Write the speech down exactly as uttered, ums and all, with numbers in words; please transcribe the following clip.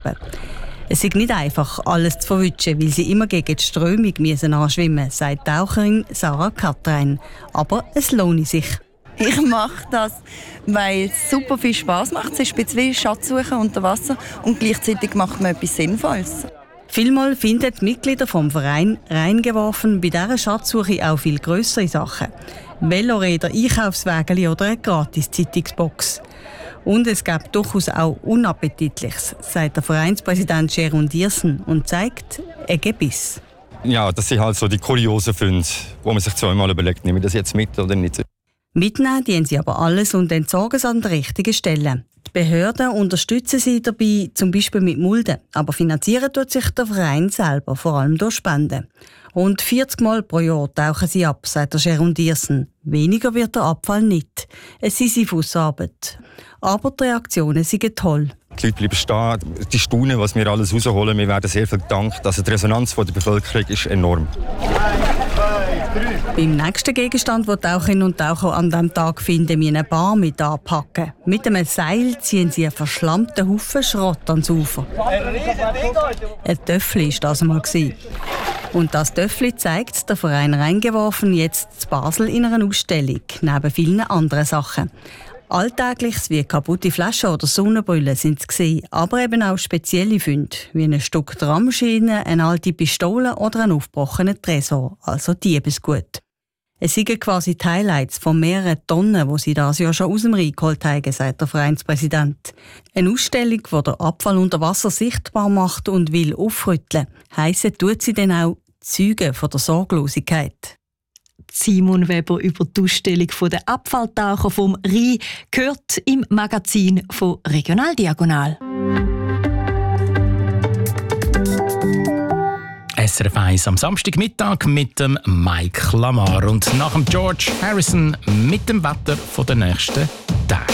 Es ist nicht einfach, alles zu verwischen, weil sie immer gegen die Strömung müssen anschwimmen müssen, sagt Taucherin Sarah Katrein. Aber es lohnt sich. Ich mache das, weil es super viel Spass macht. Es ist ein bisschen wie Schatzsuchen unter Wasser und gleichzeitig macht man etwas Sinnvolles. Vielmal finden die Mitglieder vom Verein reingeworfen bei dieser Schatzsuche auch viel grössere Sachen. Veloräder, Einkaufswägeli oder eine Gratis-Zeitungsbox. Und es gibt durchaus auch Unappetitliches, sagt der Vereinspräsident Jeroen Diersen und zeigt ein Gebiss. Ja, das sind halt so die kuriosen Funde, wo man sich zweimal überlegt, nehme ich das jetzt mit oder nicht. Mitnehmen dienen sie aber alles und entsorgen es an der richtigen Stelle. Die Behörden unterstützen sie dabei, zum Beispiel mit Mulden. Aber finanzieren tut sich der Verein selber, vor allem durch Spenden. Rund vierzig Mal pro Jahr tauchen sie ab, sagt der Jeroen Diersen. Weniger wird der Abfall nicht. Es ist Sisyphusarbeit. Aber die Reaktionen sind toll. Die Leute bleiben stehen, die staunen, was wir alles rausholen. Wir werden sehr viel gedankt. Also die Resonanz der Bevölkerung ist enorm. Beim nächsten Gegenstand, den Taucherinnen und Taucher an diesem Tag finden, müssen eine Bar mit anpacken. Mit einem Seil ziehen sie einen verschlammten Haufen Schrott ans Ufer. Ein Töffel war das einmal. Und das Töffel zeigt der Verein Reingeworfen jetzt in Basel in einer Ausstellung, neben vielen anderen Sachen. Alltägliches wie kaputte Flaschen oder Sonnenbrillen sind es gesehen, aber eben auch spezielle Funde, wie ein Stück Drehmaschine, eine alte Pistole oder ein aufgebrochener Tresor, also Diebesgut. Es sind quasi die Highlights von mehreren Tonnen, die sie das Jahr schon aus dem Rhein geholt haben, sagt der Vereinspräsident. Eine Ausstellung, die den Abfall unter Wasser sichtbar macht und will aufrütteln. Heissen tut sie dann auch Zeugen von der Sorglosigkeit. Simon Weber über die Ausstellung der Abfalltaucher vom Rhein gehört im Magazin von Regionaldiagonal. S R F eins am Samstagmittag mit dem Mike Lamar und nach dem George Harrison mit dem Wetter der nächsten Tage.